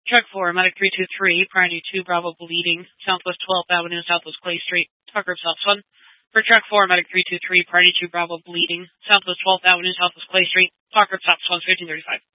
Truck 4, Medic 323, Priority 2, Bravo bleeding, Southwest 12th Avenue, Southwest Clay Street, Talk Group South 1. For Truck 4, Medic 323, Priority 2, Bravo bleeding, Southwest 12th Avenue, Southwest Clay Street, Talk Group South 1, 1535.